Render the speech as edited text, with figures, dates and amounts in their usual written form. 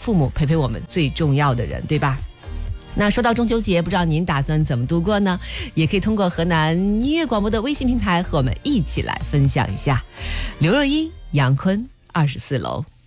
父母陪陪我们最重要的人，对吧？那说到中秋节，不知道您打算怎么度过呢？也可以通过河南音乐广播的微信平台和我们一起来分享一下。刘若英、杨坤，24楼。